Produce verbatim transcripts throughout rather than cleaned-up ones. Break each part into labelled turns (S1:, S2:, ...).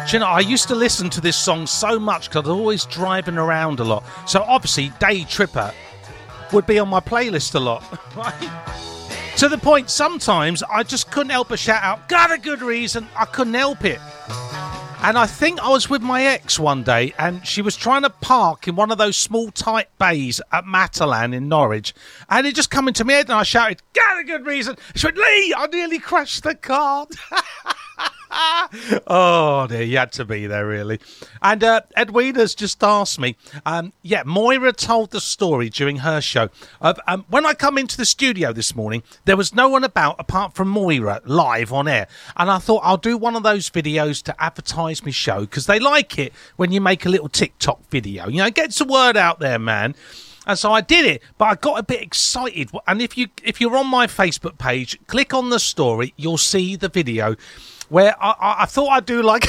S1: Do you know, I used to listen to this song so much because I was always driving around a lot. So obviously, Day Tripper would be on my playlist a lot. Right? To the point, sometimes I just couldn't help but shout out, got a good reason, I couldn't help it. And I think I was with my ex one day, and she was trying to park in one of those small, tight bays at Matalan in Norwich. And it just come into my head, and I shouted, got a good reason. She went, Lee, I nearly crashed the car. Oh, dear, you had to be there, really. And uh, Edwina's just asked me, um, yeah, Moira told the story during her show. Of, um, when I come into the studio this morning, there was no one about apart from Moira live on air. And I thought I'll do one of those videos to advertise my show because they like it when you make a little TikTok video. You know, it gets the word out there, man. And so I did it, but I got a bit excited. And if, you, if you're on my Facebook page, click on the story, you'll see the video where I, I, I thought I'd do like...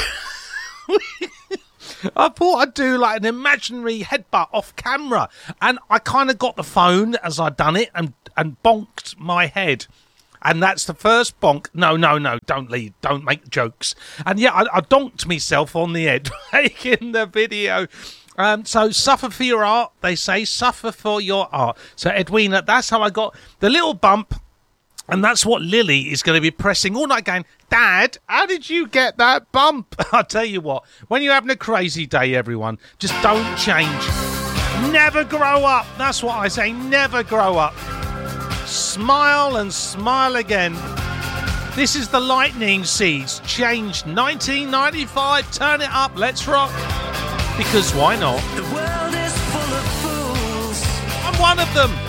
S1: I thought I'd do like an imaginary headbutt off camera. And I kind of got the phone as I'd done it and, and bonked my head. And that's the first bonk. No, no, no, don't leave. Don't make jokes. And yeah, I, I donked myself on the head making the video. Um, so suffer for your art, they say. Suffer for your art. So Edwina, that's how I got the little bump. And that's what Lily is going to be pressing all night going, Dad, how did you get that bump? I'll tell you what, when you're having a crazy day, everyone, just don't change. Never grow up. That's what I say. Never grow up. Smile and smile again. This is the Lightning Seeds. Change nineteen ninety-five. Turn it up. Let's rock. Because why not?
S2: The world is full of fools.
S1: I'm one of them.